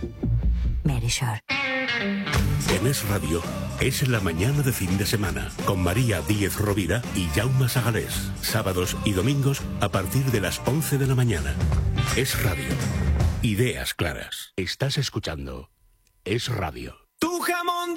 Verisure. En Es Radio, es la mañana de fin de semana, con María Díez Rovira y Jaume Sagalés. Sábados y domingos a partir de las 11 de la mañana. Es Radio. Ideas claras. Estás escuchando Es Radio. Tu jamón